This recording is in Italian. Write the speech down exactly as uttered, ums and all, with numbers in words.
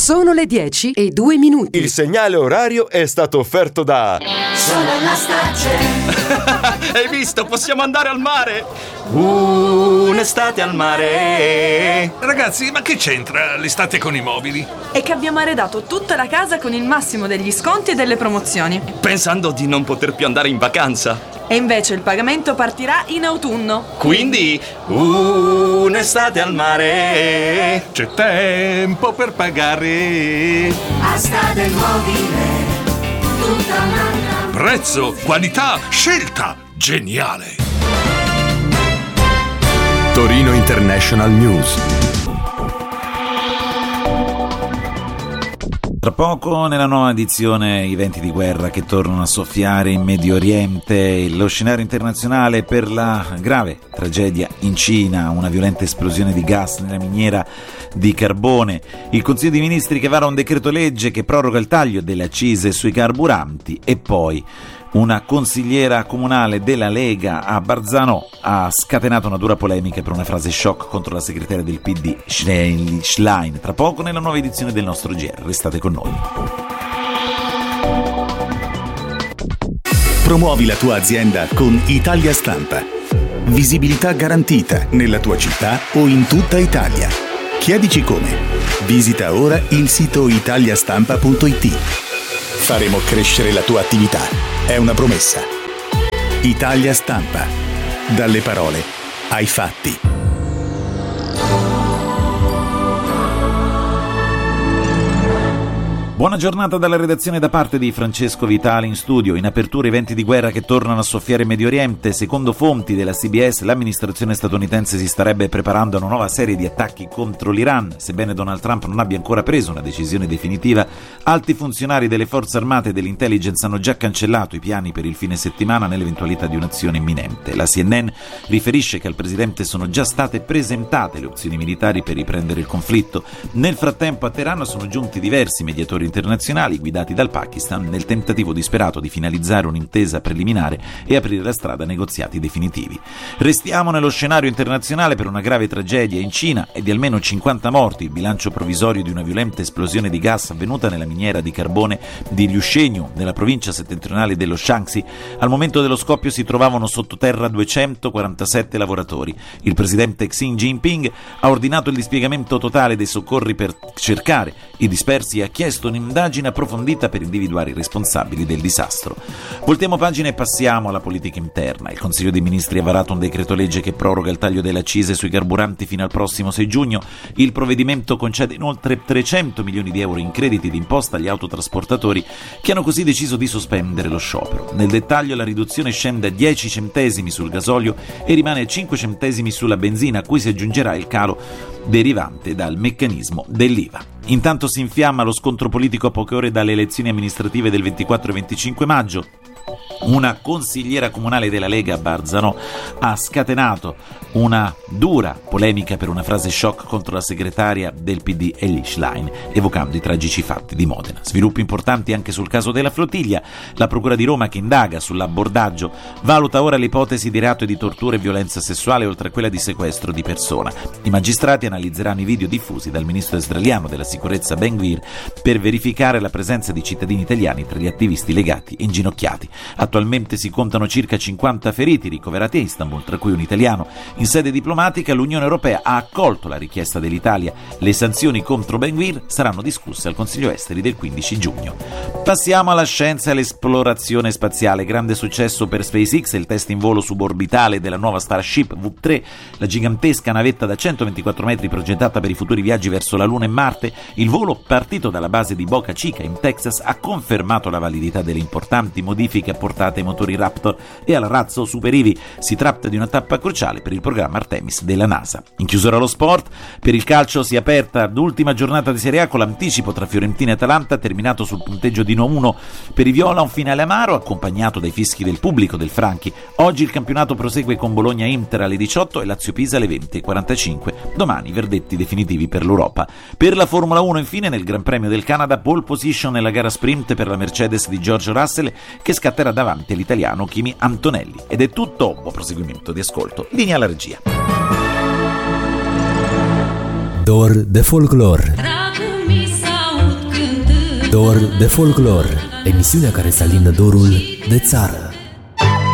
Sono le dieci e due minuti. Il segnale orario è stato offerto da Sono la Starcel. Hai visto? Possiamo andare al mare. Uh, un'estate al mare. Ragazzi, ma che c'entra l'estate con i mobili? È che abbiamo arredato tutta la casa con il massimo degli sconti e delle promozioni, Pensando di non poter più andare in vacanza. e invece il pagamento partirà in autunno. Quindi, uh, un'estate al mare. C'è tempo per pagare. Asta del mobile, tutta un'altra. Prezzo, qualità, scelta, geniale. Torino International News. Tra poco nella nuova edizione i venti di guerra che tornano a soffiare in Medio Oriente, lo scenario internazionale per la grave tragedia in Cina, una violenta esplosione di gas nella miniera di carbone, il Consiglio dei Ministri che vara un decreto legge che proroga il taglio delle accise sui carburanti e poi una consigliera comunale della Lega a Barzano ha scatenato una dura polemica per una frase shock contro la segretaria del P D Schlein. Tra poco nella nuova edizione del nostro G R, restate con noi. Promuovi la tua azienda con Italia Stampa. Visibilità garantita nella tua città o in tutta Italia. Chiedici come. Visita ora il sito italiastampa punto it. Faremo crescere la tua attività. È una promessa. Italia Stampa. Dalle parole ai fatti. Buona giornata dalla redazione da parte di Francesco Vitale in studio. In apertura i venti di guerra che tornano a soffiare in Medio Oriente. Secondo fonti della C B S, l'amministrazione statunitense si starebbe preparando a una nuova serie di attacchi contro l'Iran. Sebbene Donald Trump non abbia ancora preso una decisione definitiva, alti funzionari delle forze armate e dell'intelligence hanno già cancellato i piani per il fine settimana nell'eventualità di un'azione imminente. La C N N riferisce che al presidente sono già state presentate le opzioni militari per riprendere il conflitto. Nel frattempo a Teheran sono giunti diversi mediatori internazionali guidati dal Pakistan nel tentativo disperato di finalizzare un'intesa preliminare e aprire la strada a negoziati definitivi. Restiamo nello scenario internazionale per una grave tragedia in Cina e di almeno cinquanta morti, il bilancio provvisorio di una violenta esplosione di gas avvenuta nella miniera di carbone di Liushengyu, nella provincia settentrionale dello Shanxi. Al momento dello scoppio si trovavano sottoterra duecentoquarantasette lavoratori. Il presidente Xi Jinping ha ordinato il dispiegamento totale dei soccorri per cercare i dispersi e ha chiesto un'indagine approfondita per individuare i responsabili del disastro. Voltiamo pagina e passiamo alla politica interna. Il Consiglio dei Ministri ha varato un decreto legge che proroga il taglio delle accise sui carburanti fino al prossimo sei giugno. Il provvedimento concede inoltre trecento milioni di euro in crediti d'imposta agli autotrasportatori che hanno così deciso di sospendere lo sciopero. Nel dettaglio la riduzione scende a dieci centesimi sul gasolio e rimane a cinque centesimi sulla benzina, a cui si aggiungerà il calo derivante dal meccanismo dell'I V A. Intanto si infiamma lo scontro politico a poche ore dalle elezioni amministrative del ventiquattro e venticinque maggio. Una consigliera comunale della Lega a Barzano ha scatenato una dura polemica per una frase shock contro la segretaria del P D Elly Schlein, evocando i tragici fatti di Modena. Sviluppi importanti anche sul caso della flottiglia. La Procura di Roma, che indaga sull'abbordaggio, valuta ora l'ipotesi di reato di tortura e violenza sessuale oltre a quella di sequestro di persona. I magistrati analizzeranno i video diffusi dal ministro israeliano della sicurezza Ben Gvir per verificare la presenza di cittadini italiani tra gli attivisti legati e inginocchiati. Attualmente si contano circa cinquanta feriti ricoverati a Istanbul, tra cui un italiano. In sede diplomatica l'Unione Europea ha accolto la richiesta dell'Italia. Le sanzioni contro Ben Gvir saranno discusse al Consiglio Esteri del quindici giugno. Passiamo alla scienza e all'esplorazione spaziale. Grande successo per SpaceX, il test in volo suborbitale della nuova Starship V tre, la gigantesca navetta da centoventiquattro metri progettata per i futuri viaggi verso la Luna e Marte. Il volo, partito dalla base di Boca Chica in Texas, ha confermato la validità delle importanti modifiche apportate ai motori Raptor e alla razzo Super Heavy. Si tratta di una tappa cruciale per il programma Artemis della NASA. In chiusura allo sport, per il calcio si è aperta l'ultima giornata di Serie A con l'anticipo tra Fiorentina e Atalanta, terminato sul punteggio di uno a uno. Per i viola un finale amaro accompagnato dai fischi del pubblico del Franchi. Oggi il campionato prosegue con Bologna-Inter alle diciotto e Lazio-Pisa alle venti e quarantacinque. Domani verdetti definitivi per l'Europa. Per la Formula uno infine, nel Gran Premio del Canada, pole position nella gara sprint per la Mercedes di George Russell, che scatterà davanti all'italiano Kimi Antonelli. Ed è tutto, buon proseguimento di ascolto. Linea alla regia. Dor de folklore. Dor de Folklor, emisiunea care se alină dorul de țară.